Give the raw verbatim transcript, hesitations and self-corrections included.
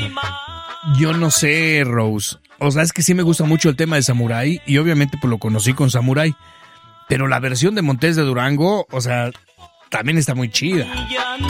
Yo no sé, Rose. O sea, es que sí me gusta mucho el tema de Samurai y obviamente pues lo conocí con Samurai. Pero la versión de Montes de Durango, o sea, también está muy chida.